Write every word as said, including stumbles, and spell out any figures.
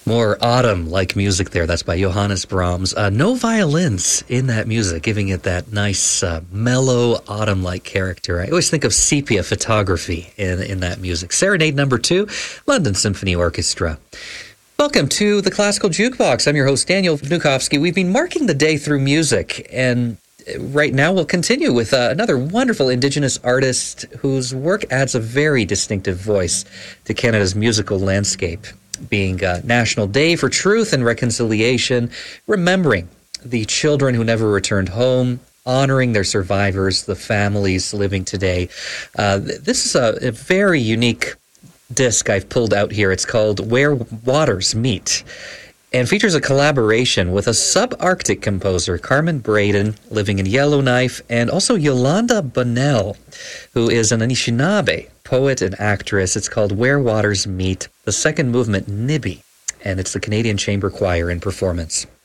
More autumn-like music there. That's by Johannes Brahms. Uh, no violins in that music, giving it that nice, uh, mellow, autumn-like character. I always think of sepia photography in, in that music. Serenade number two, London Symphony Orchestra. Welcome to the Classical Jukebox. I'm your host, Daniel Vnukovsky. We've been marking the day through music, and right now we'll continue with uh, another wonderful Indigenous artist whose work adds a very distinctive voice to Canada's musical landscape. Being uh, National Day for Truth and Reconciliation, remembering the children who never returned home, honoring their survivors, the families living today. Uh, this is a, a very unique disc I've pulled out here. It's called Where Waters Meet, and features a collaboration with a subarctic composer, Carmen Braden, living in Yellowknife, and also Yolanda Bonnell, who is an Anishinaabe poet and actress. It's called Where Waters Meet, the second movement, Nibi, and it's the Canadian Chamber Choir in performance.